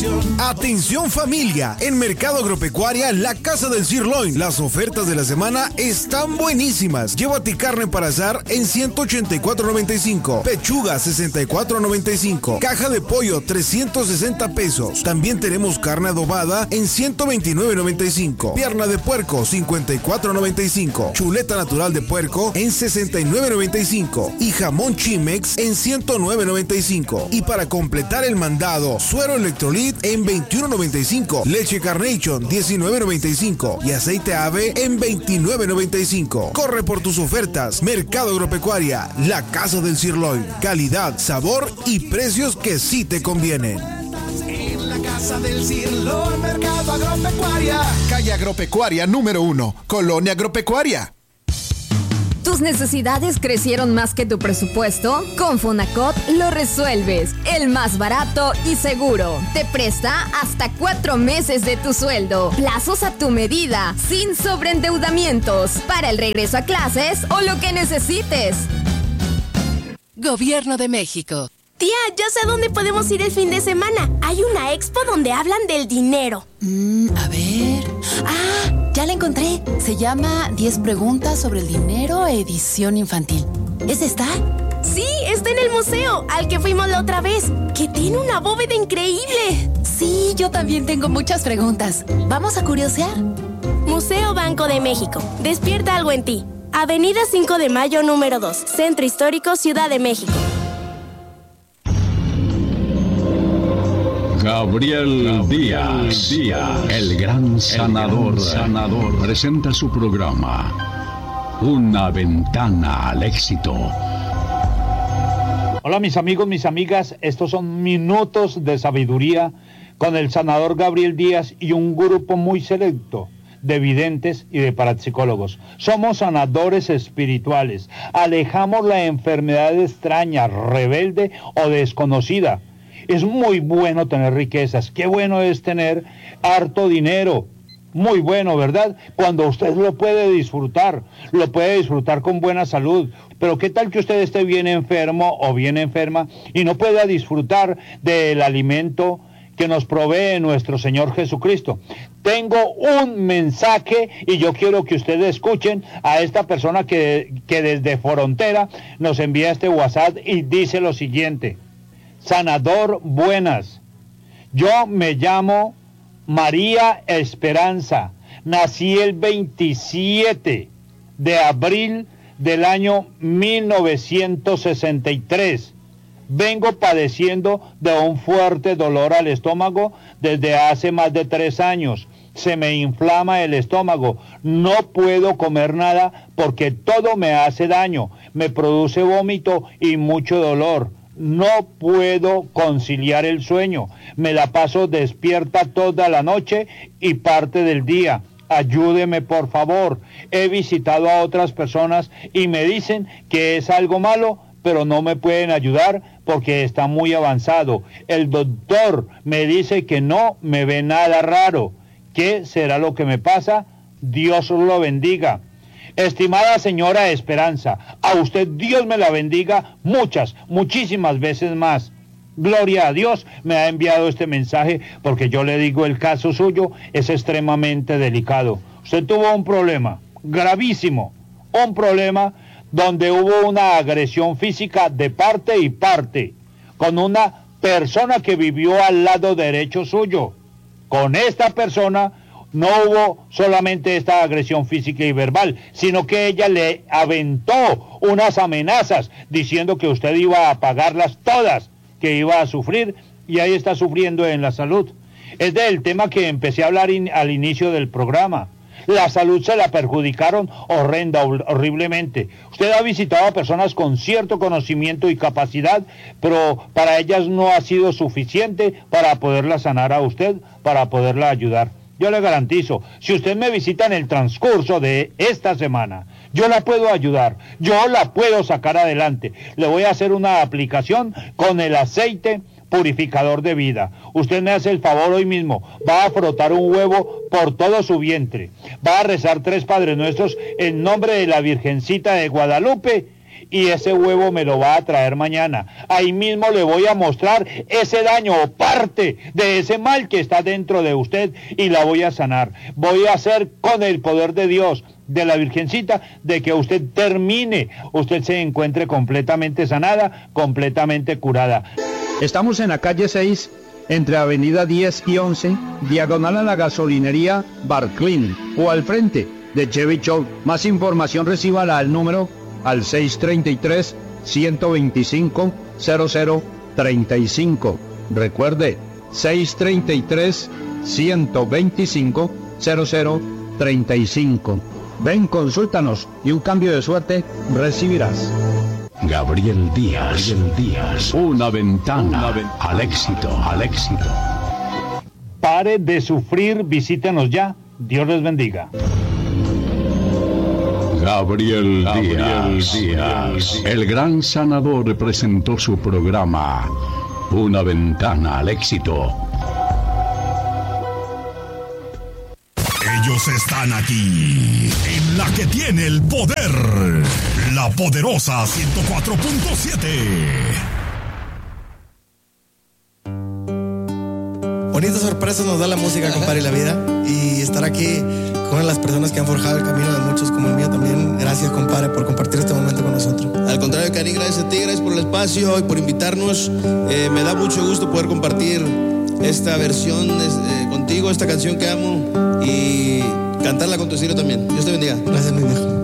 Atención familia, en Mercado Agropecuaria La Casa del Sirloin, las ofertas de la semana están buenísimas. Llévate carne para asar en 184.95, pechuga 64.95, caja de pollo 360 pesos. También tenemos carne adobada en 129.95, pierna de puerco 54.95, chuleta natural de puerco en 69.95 y jamón Chimex en 109.95. Y para completar el mandado, suero Electrolit en 21.95, leche Carnation 19.95 y aceite ave en 29.95. Corre por tus ofertas. Mercado Agropecuaria, La Casa del Sirloin. Calidad, sabor y precios que sí te convienen. En la Casa del Sirloin, Mercado Agropecuaria. Calle Agropecuaria número 1, Colonia Agropecuaria. ¿Tus necesidades crecieron más que tu presupuesto? Con Fonacot lo resuelves. El más barato y seguro. Te presta hasta 4 meses de tu sueldo. Plazos a tu medida, sin sobreendeudamientos. Para el regreso a clases o lo que necesites. Gobierno de México. Tía, ya sé dónde podemos ir el fin de semana. Hay una expo donde hablan del dinero. A ver. Ya la encontré. Se llama 10 preguntas sobre el dinero, edición infantil. ¿Ese está? Sí, está en el museo, al que fuimos la otra vez, que tiene una bóveda increíble. Sí, yo también tengo muchas preguntas. ¿Vamos a curiosear? Museo Banco de México. Despierta algo en ti. Avenida 5 de Mayo, número 2. Centro Histórico, Ciudad de México. Gabriel Díaz, el gran sanador, presenta su programa, Una Ventana al Éxito. Hola mis amigos, mis amigas, estos son minutos de sabiduría con el sanador Gabriel Díaz y un grupo muy selecto de videntes y de parapsicólogos. Somos sanadores espirituales, alejamos la enfermedad extraña, rebelde o desconocida. Es muy bueno tener riquezas, qué bueno es tener harto dinero, muy bueno, ¿verdad? Cuando usted lo puede disfrutar con buena salud, pero qué tal que usted esté bien enfermo o bien enferma y no pueda disfrutar del alimento que nos provee nuestro Señor Jesucristo. Tengo un mensaje y yo quiero que ustedes escuchen a esta persona que desde Frontera nos envía este WhatsApp y dice lo siguiente: sanador, buenas. Yo me llamo María Esperanza. Nací el 27 de abril del año 1963. Vengo padeciendo de un fuerte dolor al estómago desde hace más de 3 años. Se me inflama el estómago. No puedo comer nada porque todo me hace daño. Me produce vómito y mucho dolor. No puedo conciliar el sueño. Me la paso despierta toda la noche y parte del día. Ayúdeme, por favor. He visitado a otras personas y me dicen que es algo malo, pero no me pueden ayudar porque está muy avanzado. El doctor me dice que no me ve nada raro. ¿Qué será lo que me pasa? Dios lo bendiga. Estimada señora Esperanza, a usted Dios me la bendiga muchísimas veces más. Gloria a Dios, me ha enviado este mensaje porque yo le digo el caso suyo es extremadamente delicado. Usted tuvo un problema gravísimo, un problema donde hubo una agresión física de parte y parte, con una persona que vivió al lado derecho suyo. Con esta persona no hubo solamente esta agresión física y verbal, sino que ella le aventó unas amenazas diciendo que usted iba a pagarlas todas, que iba a sufrir, y ahí está sufriendo en la salud. Es del tema que empecé a hablar al inicio del programa. La salud se la perjudicaron horriblemente. Usted ha visitado a personas con cierto conocimiento y capacidad, pero para ellas no ha sido suficiente para poderla sanar a usted, para poderla ayudar. Yo le garantizo, si usted me visita en el transcurso de esta semana, yo la puedo ayudar, yo la puedo sacar adelante. Le voy a hacer una aplicación con el aceite purificador de vida. Usted me hace el favor hoy mismo, va a frotar un huevo por todo su vientre, va a rezar 3 Padres Nuestros en nombre de la Virgencita de Guadalupe y ese huevo me lo va a traer mañana. Ahí mismo le voy a mostrar ese daño o parte de ese mal que está dentro de usted y la voy a sanar. Voy a hacer con el poder de Dios, de la Virgencita, de que usted termine, usted se encuentre completamente sanada, completamente curada. Estamos en la calle 6, entre avenida 10 y 11, diagonal a la gasolinería Barclin, o al frente de Chevy Show. Más información recíbala al número al 633-125-0035. Recuerde, 633-125-0035. Ven, consúltanos y un cambio de suerte recibirás. Gabriel Díaz, una ventana al éxito, al éxito. Pare de sufrir, visítenos ya. Dios les bendiga. Gabriel Díaz, el gran sanador, presentó su programa Una ventana al éxito. Ellos están aquí, en la que tiene el poder, la poderosa 104.7. Bonitas sorpresas nos da la música, compadre, y la vida. Y estar aquí con las personas que han forjado el camino de muchos como el mío también. Gracias, compadre, por compartir este momento con nosotros. Al contrario, Cari, gracias a ti, gracias por el espacio y por invitarnos. Me da mucho gusto poder compartir esta versión contigo, esta canción que amo, y cantarla con tu estilo también. Dios te bendiga. Gracias, mi viejo.